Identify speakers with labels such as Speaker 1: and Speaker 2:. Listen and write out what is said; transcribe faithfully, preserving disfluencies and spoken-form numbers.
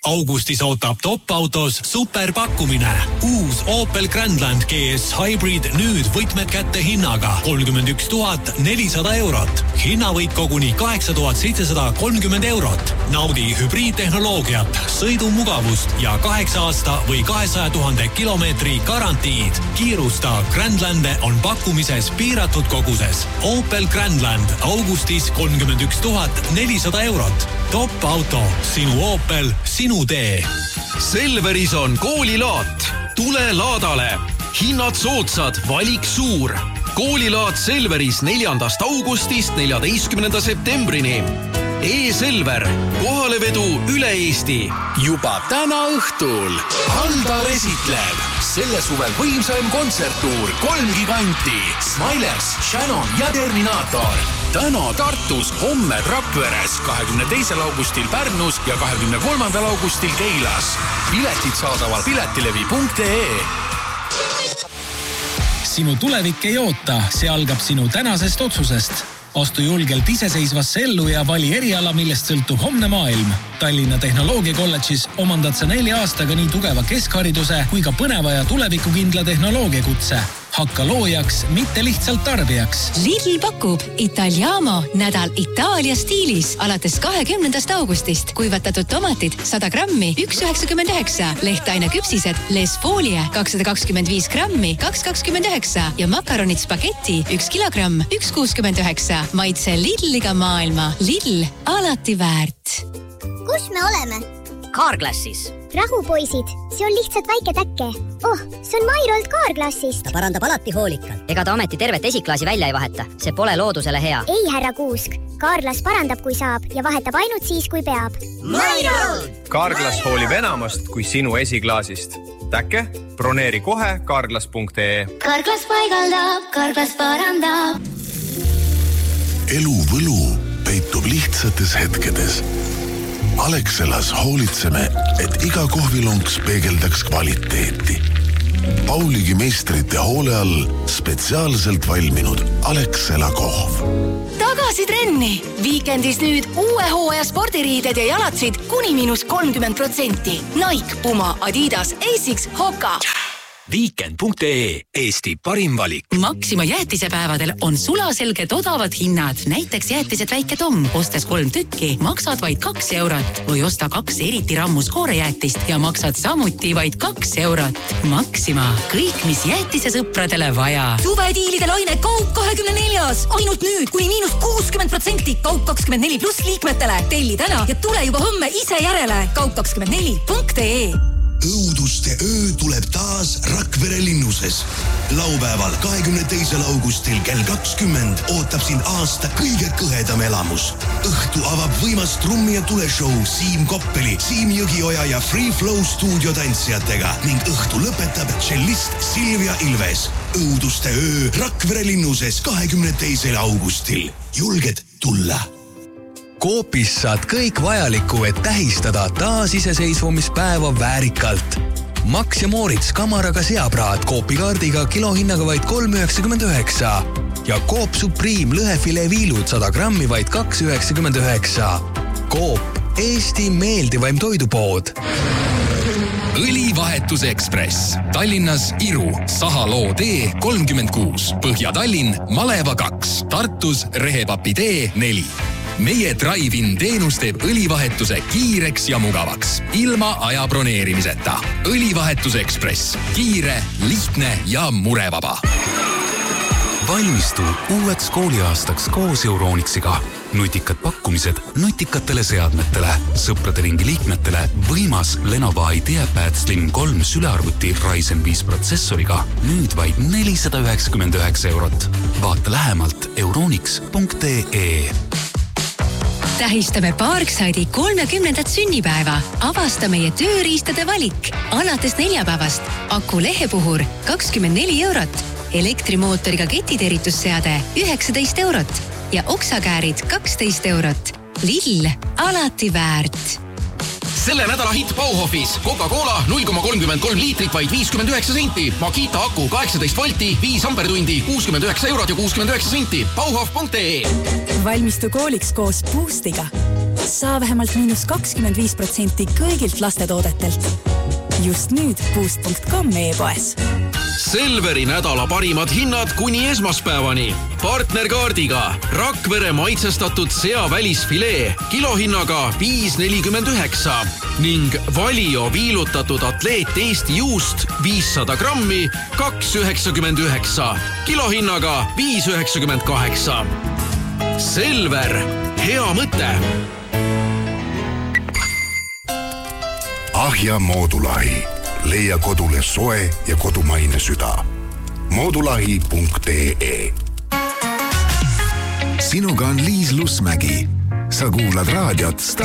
Speaker 1: Augustis ootab top-autos superpakkumine. Uus Opel Grandland G S Hybrid nüüd võtmed kätte hinnaga kolmkümmend üks tuhat nelisada eurot. Hinnavõit koguni kaheksa tuhat seitsesada kolmkümmend eurot. Naudi hübriidtehnoloogiat, sõidumugavust ja kaheksa aasta või kahesaja tuhande kilomeetri garantiid. Kiirusta, Grandlande on pakkumises piiratud koguses. Opel Grandland Augustis kolmkümmend üks tuhat nelisada eurot. Top auto, sinu Opel, sinu tee.
Speaker 2: Selveris on koolilaat. Tule laadale. Hinnad soodsad, valik suur. Koolilaat Selveris neljandast augustist neljateistkümnenda septembrini. E-Selver, kohalevedu üle Eesti.
Speaker 3: Juba täna õhtul Haldar esitleb selle suvel võimsaim kontserttuur kolm giganti Smilers, Shannon ja Terminator. Täna Tartus, homme Rakveres, kahekümne teisel augustil Pärnus ja kahekümne kolmandal augustil Keilas. Piletid saadaval piletilevi punkt ee.
Speaker 4: Sinu tulevik ei oota, see algab sinu tänasest otsusest. Astu julgelt iseseisvasse ellu ja vali eriala, millest sõltub homne maailm. Tallinna Tehnoloogiakolledžis omandad sa nelja aastaga nii tugeva keskhariduse kui ka põneva ja tulevikukindla tehnoloogiakutse. Hakka loojaks, mitte lihtsalt tarbijaks.
Speaker 5: Lidl pakub Italiamo nädal Itaalia stiilis alates kahekümnendast augustist. Kuivatatud tomatid sada grammi üks üheksakümmend üheksa, lehtaine küpsised Les Folie kakssada kakskümmend viis grammi kaks kakskümmend üheksa ja makaronid spagetti üks kilogramm üks kuuskümmend üheksa. Maitse Lidliga maailma. Lidl alati väärt.
Speaker 6: Kus me oleme?
Speaker 7: Carglassis.
Speaker 6: Rahu, poisid, see on lihtsalt väike täkke. Oh, see on Mairolt Carglassist.
Speaker 7: Ta parandab alati hoolikalt. Ega ta ameti tervet esiklaasi välja ei vaheta. See pole loodusele hea.
Speaker 6: Ei, härra Kuusk. Carglass parandab, kui saab ja vahetab ainult siis, kui peab.
Speaker 7: Mairolt!
Speaker 8: Carglass hoolib enamast kui sinu esiklaasist. Täkke, broneeri kohe carglass punkt ee.
Speaker 9: Carglass paigaldab, Carglass parandab.
Speaker 10: Elu võlu peitub lihtsates hetkedes. Alexelas hoolitseme, et iga kohvilonks peegeldaks kvaliteeti. Pauligi meistrite hoole all spetsiaalselt valminud Alexela kohv.
Speaker 11: Tagasi trenni! Viikendis nüüd uue hooaja spordiriided ja jalatsid kuni miinus kolmkümmend protsenti. Nike, Puma, Adidas, Asics, Hoka.
Speaker 3: Weekend punkt ee, Eesti parim valik.
Speaker 12: Maxima jäätisepäevadel on sulaselged odavad hinnad. Näiteks jäätised väike Tom, ostes kolm tükki, maksad vaid kaks eurot. Või osta kaks eriti rammus koorejäätist ja maksad samuti vaid kaks eurot. Maxima, kõik mis jäätise sõpradele vaja.
Speaker 11: Suvediilide laine Kaup kahekümne neljas. Ainult nüüd kuni miinus kuuskümmend protsenti Kaup kakskümmend neli pluss liikmetele. Telli täna ja tule juba homme ise järele. Kaup kakskümmend neli punkt ee.
Speaker 13: Õuduste öö tuleb taas Rakvere linnuses. Laupäeval kahekümne teisel augustil kell kakskümmend ootab sind aasta kõige kõhedam elamus. Õhtu avab võimas trummi ja tuleshow Siim Koppeli, Siim Jõgioja ja Free Flow stuudio tantsijatega ning õhtu lõpetab tšellist Silvia Ilves. Õuduste öö Rakvere linnuses kahekümne teisel augustil. Julged tulla?
Speaker 14: Coopis saad kõik vajaliku, et tähistada taasiseseisvumispäeva väärikalt. Max ja Moritz kamaraga seapraad Coopi kaardiga kilohinnaga vaid kolm üheksakümmend üheksa ja Coop Supreme lõhefilee viilud sada grammi vaid kaks üheksakümmend üheksa. Coop, Eesti meeldivaim toidupood.
Speaker 15: Õlivahetus Ekspress. Tallinnas Iru, Sahaloo tee kolmkümmend kuus, Põhja-Tallinn, Maleva kaks, Tartus Rehepapi tee neli. Meie Drive-in teenus teeb õlivahetuse kiireks ja mugavaks, ilma aja broneerimiseta. Õlivahetus Ekspress. Kiire, lihtne ja murevaba.
Speaker 16: Valmistu uueks kooliaastaks koos Euronixiga. Nutikad pakkumised nutikatele seadmetele, sõprade ringi liikmetele võimas Lenovo IdeaPad Slim kolm sülearvuti Ryzen viis protsessoriga nüüd vaid nelisada üheksakümmend üheksa eurot. Vaata lähemalt euronix punkt ee.
Speaker 5: Tähistame Parkside'i kolmekümnendat sünnipäeva. Avasta meie tööriistade valik. Alates neljapäevast Aku lehepuhur kakskümmend neli eurot, elektrimootoriga ketiterritusseade üheksateist eurot ja oksakäärid kaksteist eurot. Lidl alati väärt.
Speaker 2: Selle nädala hitt Bauhofis. Coca-Cola null koma kolmkümmend kolm liitrit vaid viiskümmend üheksa senti. Makita aku kaheksateist volti, viis ampertundi, kuuskümmend üheksa eurot ja kuuskümmend üheksa senti. Bauhof punkt ee.
Speaker 11: Valmistu kooliks koos Boostiga. saa vähemalt miinus kakskümmend viis protsenti kõigilt lastetoodetelt. Just nüüd boost punkt com e-poes.
Speaker 2: Selveri nädala parimad hinnad kuni esmaspäevani. Partnerkaardiga Rakvere maitsestatud sea välisfilee kilohinnaga viis nelikümmend üheksa ning Valio viilutatud atleet Eesti juust viissada grammi kaks üheksakümmend üheksa kilohinnaga viis üheksakümmend kaheksa. Selver, hea mõte!
Speaker 10: Ahja Moodulahi. Leia kodule soe ja kodumaine süda. moodulahi punkt ee. Sinuga on Liis Lusmägi. Sa kuulad raadiot